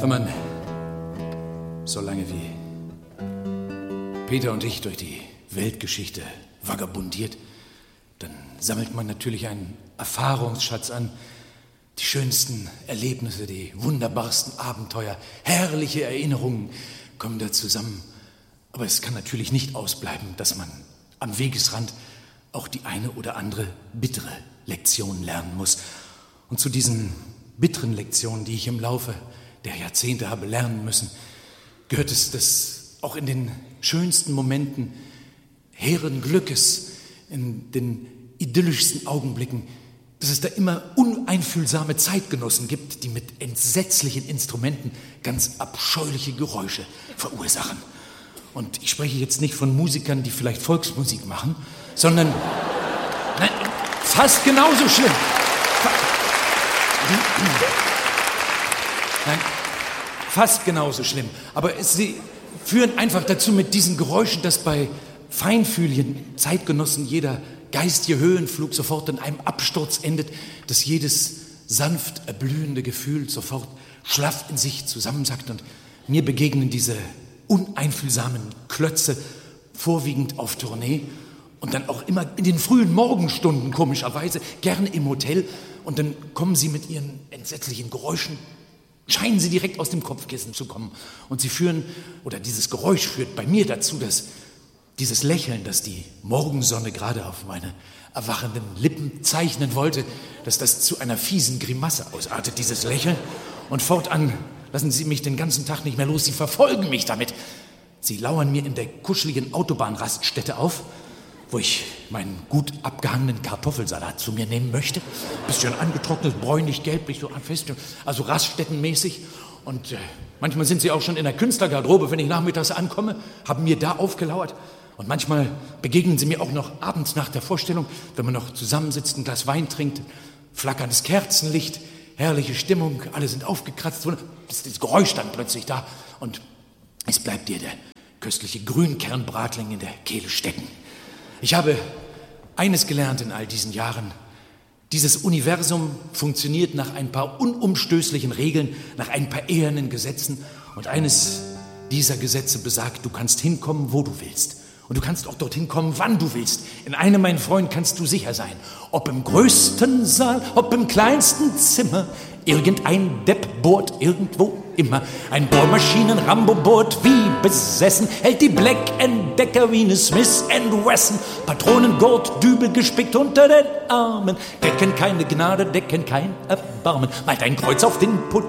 Wenn man so lange wie Peter und ich durch die Weltgeschichte vagabundiert, dann sammelt man natürlich einen Erfahrungsschatz an. Die schönsten Erlebnisse, die wunderbarsten Abenteuer, herrliche Erinnerungen kommen da zusammen. Aber es kann natürlich nicht ausbleiben, dass man am Wegesrand auch die eine oder andere bittere Lektion lernen muss. Und zu diesen bitteren Lektionen, die ich im Laufe der Jahrzehnte habe lernen müssen, gehört es, dass auch in den schönsten Momenten hehren Glückes, in den idyllischsten Augenblicken, dass es da immer uneinfühlsame Zeitgenossen gibt, die mit entsetzlichen Instrumenten ganz abscheuliche Geräusche verursachen. Und ich spreche jetzt nicht von Musikern, die vielleicht Volksmusik machen, sondern nein, fast genauso schlimm. Nein, fast genauso schlimm. Aber sie führen einfach dazu mit diesen Geräuschen, dass bei feinfühligen Zeitgenossen jeder geistige Höhenflug sofort in einem Absturz endet, dass jedes sanft erblühende Gefühl sofort schlaff in sich zusammensackt. Und mir begegnen diese uneinfühlsamen Klötze vorwiegend auf Tournee und dann auch immer in den frühen Morgenstunden, komischerweise, gerne im Hotel. Und dann kommen sie mit ihren entsetzlichen Geräuschen, scheinen sie direkt aus dem Kopfkissen zu kommen. Und sie führen, oder dieses Geräusch führt bei mir dazu, dass dieses Lächeln, das die Morgensonne gerade auf meine erwachenden Lippen zeichnen wollte, dass das zu einer fiesen Grimasse ausartet, dieses Lächeln. Und fortan lassen sie mich den ganzen Tag nicht mehr los, sie verfolgen mich damit. Sie lauern mir in der kuscheligen Autobahnraststätte auf, wo ich meinen gut abgehangenen Kartoffelsalat zu mir nehmen möchte. Bisschen angetrocknet, bräunlich, gelblich, so fest, also raststättenmäßig. Und manchmal sind sie auch schon in der Künstlergarderobe, wenn ich nachmittags ankomme, haben mir da aufgelauert. Und manchmal begegnen sie mir auch noch abends nach der Vorstellung, wenn man noch zusammensitzt, ein Glas Wein trinkt, flackerndes Kerzenlicht, herrliche Stimmung, alle sind aufgekratzt, ist das Geräusch dann plötzlich da und es bleibt dir der köstliche Grünkernbratling in der Kehle stecken. Ich habe eines gelernt in all diesen Jahren: Dieses Universum funktioniert nach ein paar unumstößlichen Regeln, nach ein paar ehernen Gesetzen. Und eines dieser Gesetze besagt, du kannst hinkommen, wo du willst. Und du kannst auch dorthin kommen, wann du willst. In einem, mein Freund, kannst du sicher sein. Ob im größten Saal, ob im kleinsten Zimmer. Irgendein Depp bohrt irgendwo immer. Ein Bohrmaschinen-Rambo bohrt wie besessen, hält die Black Decker wie ne Smith & Wesson. Patronengurt, Dübel gespickt unter den Armen. Decken keine Gnade, decken kein Erbarmen. Malt ein Kreuz auf den Putz